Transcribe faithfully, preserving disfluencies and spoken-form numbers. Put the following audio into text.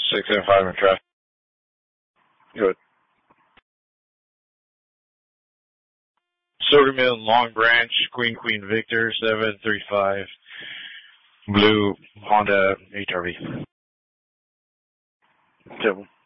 six seven five in traffic. Good. Sugar Mill, Long Branch, Queen Queen Victor, seven three five, blue Honda H R V. Seven.